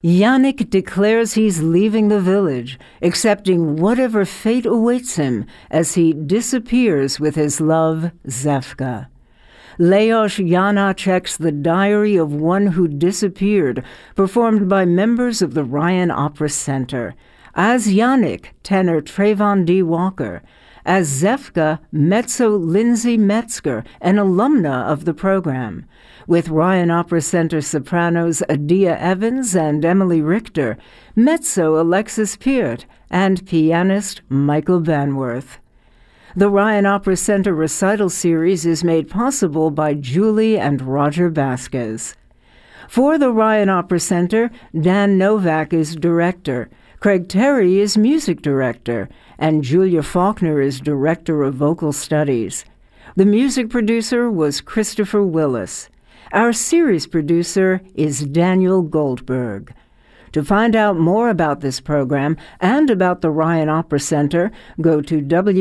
Yannick declares he's leaving the village, accepting whatever fate awaits him as he disappears with his love, Zefka. Leos Janáček's The Diary of One Who Disappeared, performed by members of the Ryan Opera Center. As Yannick, tenor Trayvon D. Walker. As Zefka, mezzo Lindsay Metzger, an alumna of the program. With Ryan Opera Center sopranos Adia Evans and Emily Richter, mezzo Alexis Peart, and pianist Michael Banworth. The Ryan Opera Center recital series is made possible by Julie and Roger Vasquez. For the Ryan Opera Center, Dan Novak is director, Craig Terry is music director, and Julia Faulkner is director of vocal studies. The music producer was Christopher Willis. Our series producer is Daniel Goldberg. To find out more about this program and about the Ryan Opera Center, go to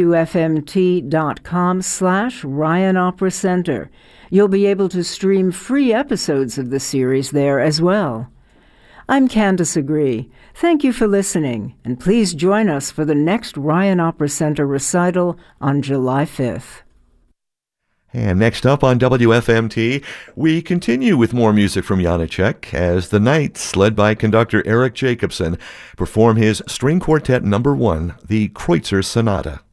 wfmt.com/Ryan Opera Center. You'll be able to stream free episodes of the series there as well. I'm Candace Agree. Thank you for listening, and please join us for the next Ryan Opera Center recital on July 5th. And next up on WFMT, we continue with more music from Janáček as the Knights, led by conductor Eric Jacobson, perform his String Quartet No. 1, the Kreutzer Sonata.